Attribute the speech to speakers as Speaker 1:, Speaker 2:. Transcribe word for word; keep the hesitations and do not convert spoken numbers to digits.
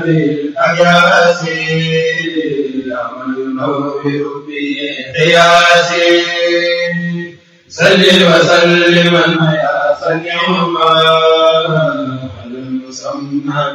Speaker 1: الأياسي يا من ينور بقياسي صل وسلم يا سليم على المسمى